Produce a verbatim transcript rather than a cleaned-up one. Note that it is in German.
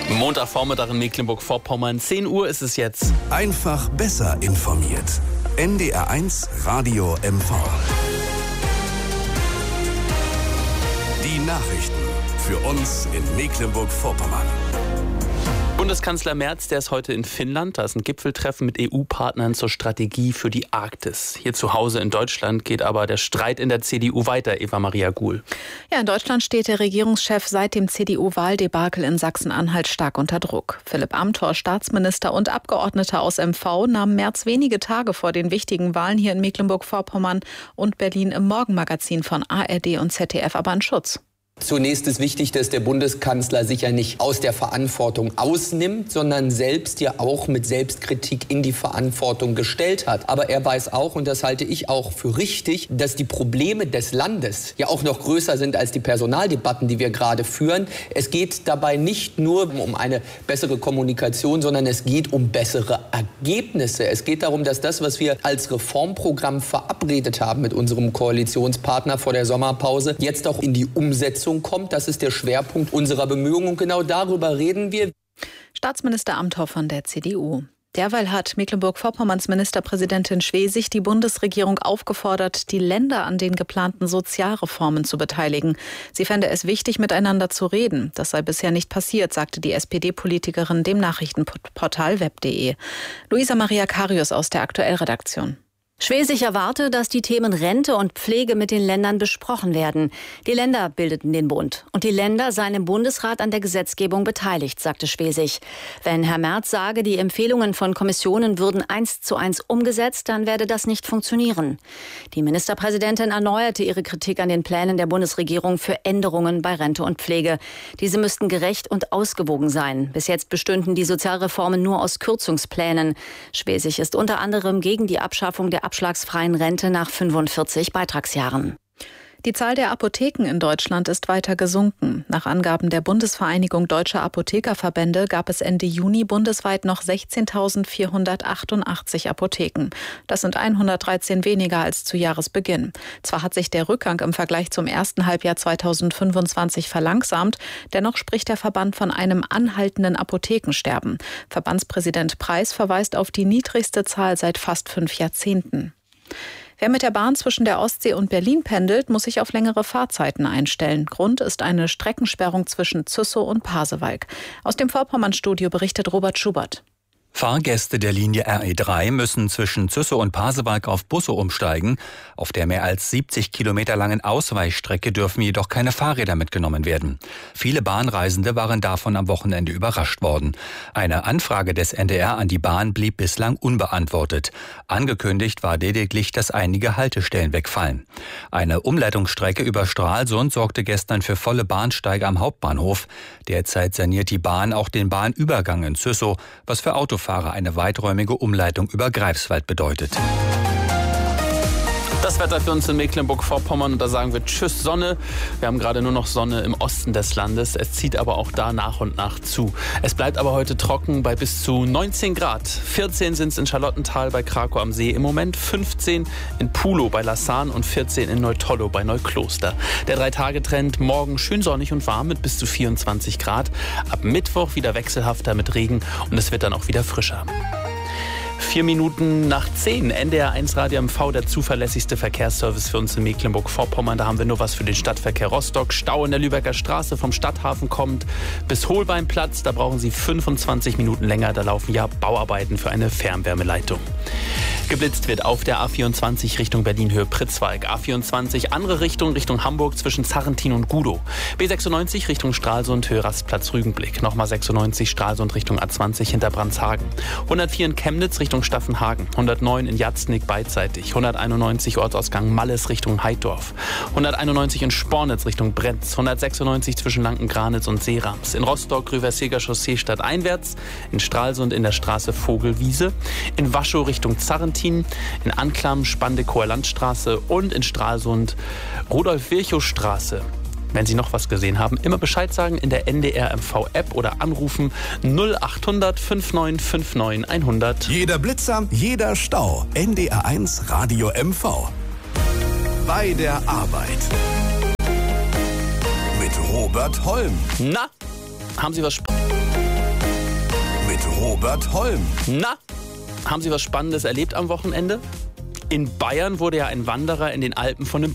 Montagvormittag in Mecklenburg-Vorpommern, zehn Uhr ist es jetzt. Einfach besser informiert. N D R eins Radio M V. Die Nachrichten für uns in Mecklenburg-Vorpommern. Bundeskanzler Merz, der ist heute in Finnland. Da ist ein Gipfeltreffen mit E U-Partnern zur Strategie für die Arktis. Hier zu Hause in Deutschland geht aber der Streit in der C D U weiter, Eva-Maria Guhl. Ja, in Deutschland steht der Regierungschef seit dem C D U-Wahldebakel in Sachsen-Anhalt stark unter Druck. Philipp Amthor, Staatsminister und Abgeordneter aus M V, nahmen Merz wenige Tage vor den wichtigen Wahlen hier in Mecklenburg-Vorpommern und Berlin im Morgenmagazin von A R D und Z D F aber in Schutz. Zunächst ist wichtig, dass der Bundeskanzler sich ja nicht aus der Verantwortung ausnimmt, sondern selbst ja auch mit Selbstkritik in die Verantwortung gestellt hat. Aber er weiß auch, und das halte ich auch für richtig, dass die Probleme des Landes ja auch noch größer sind als die Personaldebatten, die wir gerade führen. Es geht dabei nicht nur um eine bessere Kommunikation, sondern es geht um bessere Ergebnisse. Es geht darum, dass das, was wir als Reformprogramm verabredet haben mit unserem Koalitionspartner vor der Sommerpause, jetzt auch in die Umsetzung kommt. Das ist der Schwerpunkt unserer Bemühungen und genau darüber reden wir. Staatsminister Amthor von der C D U. Derweil hat Mecklenburg-Vorpommerns Ministerpräsidentin Schwesig die Bundesregierung aufgefordert, die Länder an den geplanten Sozialreformen zu beteiligen. Sie fände es wichtig, miteinander zu reden. Das sei bisher nicht passiert, sagte die S P D-Politikerin dem Nachrichtenportal web punkt de. Luisa Maria Karius aus der Aktuell-Redaktion. Schwesig erwarte, dass die Themen Rente und Pflege mit den Ländern besprochen werden. Die Länder bildeten den Bund. Und die Länder seien im Bundesrat an der Gesetzgebung beteiligt, sagte Schwesig. Wenn Herr Merz sage, die Empfehlungen von Kommissionen würden eins zu eins umgesetzt, dann werde das nicht funktionieren. Die Ministerpräsidentin erneuerte ihre Kritik an den Plänen der Bundesregierung für Änderungen bei Rente und Pflege. Diese müssten gerecht und ausgewogen sein. Bis jetzt bestünden die Sozialreformen nur aus Kürzungsplänen. Schwesig ist unter anderem gegen die Abschaffung der abschlagsfreien Rente nach fünfundvierzig Beitragsjahren. Die Zahl der Apotheken in Deutschland ist weiter gesunken. Nach Angaben der Bundesvereinigung Deutscher Apothekerverbände gab es Ende Juni bundesweit noch sechzehntausendvierhundertachtundachtzig Apotheken. Das sind hundertdreizehn weniger als zu Jahresbeginn. Zwar hat sich der Rückgang im Vergleich zum ersten Halbjahr zweitausendfünfundzwanzig verlangsamt, dennoch spricht der Verband von einem anhaltenden Apothekensterben. Verbandspräsident Preis verweist auf die niedrigste Zahl seit fast fünf Jahrzehnten. Wer mit der Bahn zwischen der Ostsee und Berlin pendelt, muss sich auf längere Fahrzeiten einstellen. Grund ist eine Streckensperrung zwischen Züssow und Pasewalk. Aus dem Vorpommern-Studio berichtet Robert Schubert. Fahrgäste der Linie R E drei müssen zwischen Züssow und Pasewalk auf Busse umsteigen. Auf der mehr als siebzig Kilometer langen Ausweichstrecke dürfen jedoch keine Fahrräder mitgenommen werden. Viele Bahnreisende waren davon am Wochenende überrascht worden. Eine Anfrage des N D R an die Bahn blieb bislang unbeantwortet. Angekündigt war lediglich, dass einige Haltestellen wegfallen. Eine Umleitungsstrecke über Stralsund sorgte gestern für volle Bahnsteige am Hauptbahnhof. Derzeit saniert die Bahn auch den Bahnübergang in Züssow, was für Autofahrer eine weiträumige Umleitung über Greifswald bedeutet. Das Wetter für uns in Mecklenburg-Vorpommern, und da sagen wir Tschüss Sonne. Wir haben gerade nur noch Sonne im Osten des Landes. Es zieht aber auch da nach und nach zu. Es bleibt aber heute trocken bei bis zu neunzehn Grad. vierzehn sind es in Charlottenthal bei Krakow am See im Moment, fünfzehn in Pulow bei Lassan und vierzehn in Neutollow bei Neukloster. Der Drei-Tage-Trend morgen schön sonnig und warm mit bis zu vierundzwanzig Grad. Ab Mittwoch wieder wechselhafter mit Regen und es wird dann auch wieder frischer. Vier Minuten nach zehn, N D R eins Radio M V, der zuverlässigste Verkehrsservice für uns in Mecklenburg-Vorpommern. Da haben wir nur was für den Stadtverkehr Rostock. Stau in der Lübecker Straße vom Stadthafen kommt bis Holbeinplatz. Da brauchen Sie fünfundzwanzig Minuten länger. Da laufen ja Bauarbeiten für eine Fernwärmeleitung. Geblitzt wird auf der A vierundzwanzig Richtung Berlin-Höhe Pritzwalk. A vierundzwanzig andere Richtung, Richtung Hamburg zwischen Zarrentin und Gudow. B sechsundneunzig Richtung Stralsund, Höhe Rastplatz Rügenblick. Nochmal sechsundneunzig Stralsund Richtung A zwanzig hinter Brandshagen. hundertvier in Chemnitz Richtung Staffenhagen. hundertneun in Jatznig beidseitig. hunderteinundneunzig Ortsausgang Malles Richtung Heidorf. hunderteinundneunzig in Spornitz Richtung Brenz. hundertsechsundneunzig zwischen Lanken-Granitz und Seerams. In Rostock Rüverseger Chaussee stadteinwärts. In Stralsund in der Straße Vogelwiese. In Waschow Richtung Zarrentin. In Anklam Spandekower Landstraße und in Stralsund Rudolf-Virchow-Straße. Wenn Sie noch was gesehen haben, immer Bescheid sagen in der N D R M V-App oder anrufen null achthundert fünfundneunzig neunundfünfzig hundert. Jeder Blitzer, jeder Stau. N D R eins Radio M V. Bei der Arbeit. Mit Robert Holm. Na, haben Sie was... Sp- Robert Holm. Na, haben Sie was Spannendes erlebt am Wochenende? In Bayern wurde ja ein Wanderer in den Alpen von einem